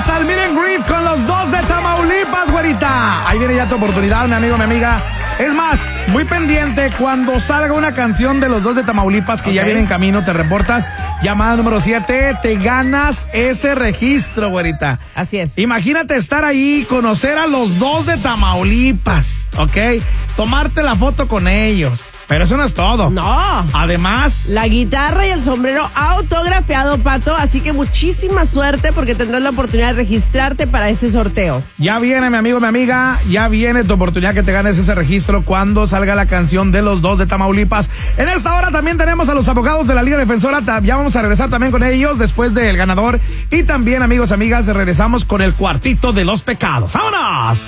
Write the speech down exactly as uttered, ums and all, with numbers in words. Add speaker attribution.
Speaker 1: al meet and greet con los dos de Tamaulipas, güerita. Ahí viene ya tu oportunidad, mi amigo, mi amiga. Es más, muy pendiente cuando salga una canción de los dos de Tamaulipas que okay. ya viene en camino, te reportas. Llamada número siete, te ganas ese registro, güerita.
Speaker 2: Así es.
Speaker 1: Imagínate estar ahí, conocer a los dos de Tamaulipas, ¿ok? Tomarte la foto con ellos. Pero eso no es todo.
Speaker 2: No.
Speaker 1: Además,
Speaker 2: la guitarra y el sombrero autografiado, Pato. Así que muchísima suerte porque tendrás la oportunidad de registrarte para ese sorteo.
Speaker 1: Ya viene, mi amigo, mi amiga. Ya viene tu oportunidad que te ganes ese registro cuando salga la canción de los dos de Tamaulipas. En esta hora también tenemos a los abogados de la Liga Defensora. Ya vamos a regresar también con ellos después del ganador. Y también, amigos, amigas, regresamos con el cuartito de los pecados. ¡Vámonos!